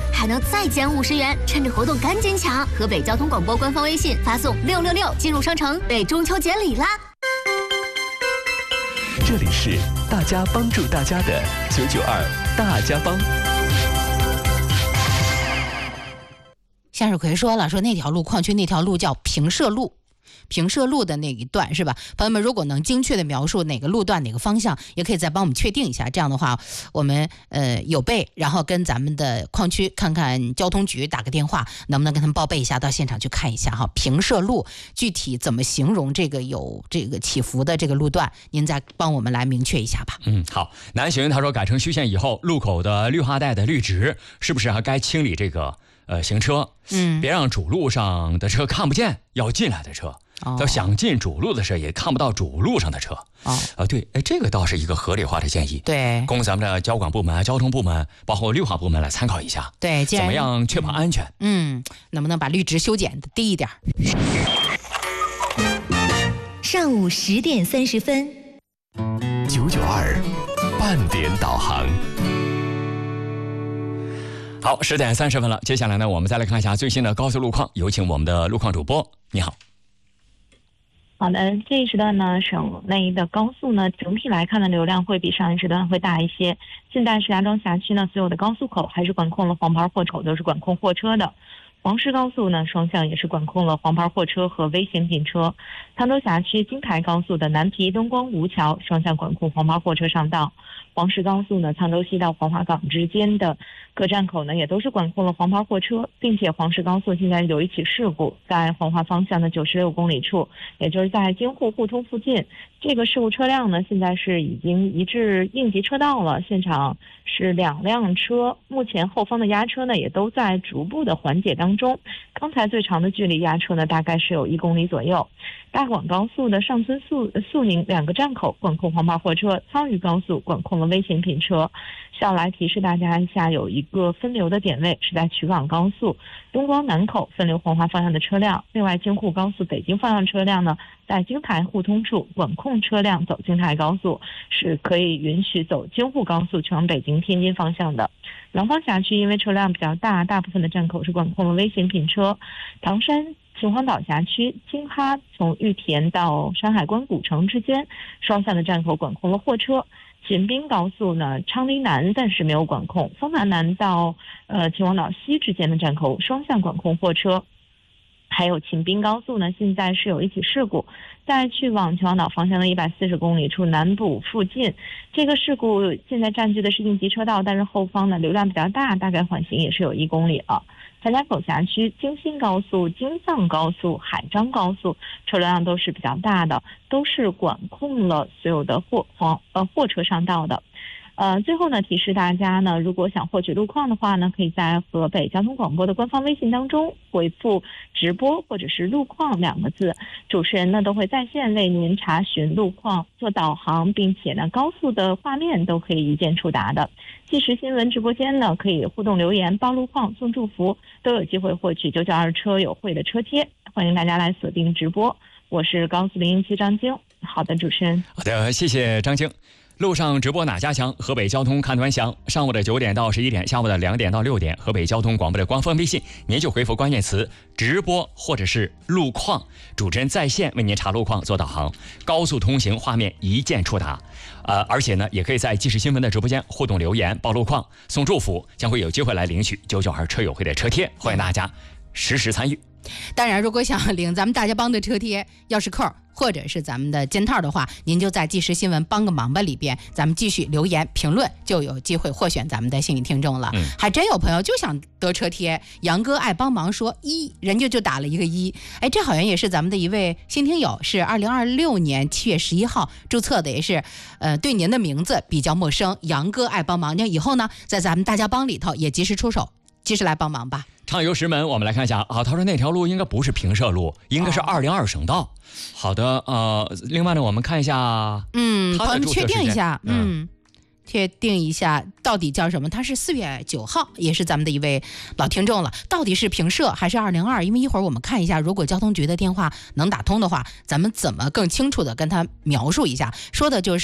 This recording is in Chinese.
还能再减50元，趁着活动赶紧抢！河北交通广播官方微信发送666进入商城，备中秋节礼啦！ 这里是大家帮助大家的992大家帮。 向日葵说了，说那条路矿区那条路叫平社路。平社路的那一段是吧？朋友们，如果能精确的描述哪个路段哪个方向，也可以再帮我们确定一下。这样的话，我们有备，然后跟咱们的矿区看看交通局打个电话，能不能跟他们报备一下，到现场去看一下哈。平社路具体怎么形容这个有这个起伏的这个路段，您再帮我们来明确一下吧。 好。南浔他说，改成虚线以后，路口的绿化带的绿植是不是还该清理这个行车？别让主路上的车看不见要进来的车。要想进主路的车也看不到主路上的车。对，这个倒是一个合理化的建议。 对， 供咱们的交管部门、交通部门，包括绿化部门来参考一下。 对， 怎么样确保安全？ 能不能把绿植修剪的低一点？ 上午10点30分 992半点导航。 好，10点30分了。接下来呢，我们再来看一下最新的高速路况，有请我们的路况主播。你好。 好的，这一时段呢，省内的高速呢，整体来看的流量会比上一时段会大一些。现在石家庄辖区呢，所有的高速口还是管控了黄牌货口，都是管控货车的。黄石高速呢，双向也是管控了黄牌货车和危险品车。沧州辖区京台高速的南皮、东光、吴桥双向管控黄牌货车上道。黄石高速呢，沧州西到黄花岗之间的各站口呢，也都是管控了黄牌货车，并且黄石高速现在有一起事故，在黄花方向的96公里处，也就是在京沪互通附近，这个事故车辆呢，现在是已经移至应急车道了，现场是2辆车，目前后方的压车呢，也都在逐步的缓解当中。刚才最长的距离压车呢，大概是有1公里左右。大广高速的上村肃宁2个站口管控黄牌货车，沧渝高速管控了危险品车。需要来提示大家一下，有一个分流的点位是在衢港高速东光南口分流黄花方向的车辆。另外，京沪高速北京方向车辆呢，在京台互通处管控车辆走京台高速，是可以允许走京沪高速去往北京、天津方向的。廊坊辖区因为车辆比较大，大部分的站口是管控了危险品车。唐山秦皇岛辖区京哈从玉田到山海关古城之间双向的站口管控了货车。秦滨高速呢，昌黎南暂时没有管控，丰南到秦皇岛西之间的站口双向管控货车。还有秦滨高速呢，现在是有一起事故，在去往秦皇岛方向的140公里处南部附近，这个事故现在占据的是应急车道，但是后方呢流量比较大，大概缓行也是有1公里了。张家口辖区京新高速、京藏高速、海张高速车流量都是比较大的，都是管控了所有的货车上道的。最后呢，提示大家呢，如果想获取路况的话呢，可以在河北交通广播的官方微信当中回复直播或者是路况2个字，主持人呢都会在线为您查询路况做导航，并且呢高速的画面都可以一键触达的。即时新闻直播间呢可以互动留言、报路况、送祝福，都有机会获取992车友会的车贴，欢迎大家来锁定直播。我是高速017张晶。好的，主持人。 好的，谢谢张晶。路上直播哪家强？河北交通看端详。上午的9点到11点，下午的2点到6点，河北交通广播的官方微信，您就回复关键词直播或者是路况，主持人在线为您查路况做导航，高速通行画面一键触达。而且呢，也可以在即时新闻的直播间互动留言、报路况、送祝福，将会有机会来领取992车友会的车贴，欢迎大家实时参与。 当然，如果想领咱们大家帮的车贴、钥匙扣或者是咱们的肩套的话，您就在即时新闻帮个忙吧里边，咱们继续留言评论，就有机会获选咱们的幸运听众了。还真有朋友就想得车贴，杨哥爱帮忙说人家就打了一个1。这好像也是咱们的一位新听友，是2026年7月11号注册的，也是对您的名字比较陌生，杨哥爱帮忙。那以后呢，在咱们大家帮里头也及时出手，及时来帮忙吧。 畅游石门，我们来看一下啊，他说那条路应该不是平社路，应该是202省道。好的，另外呢，我们看一下， 朋友们确定一下，确定一下到底叫什么？他是4月9号，也是咱们的一位老听众了。到底是平社还是202？因为一会儿我们看一下，如果交通局的电话能打通的话，咱们怎么更清楚的跟他描述一下？说的就是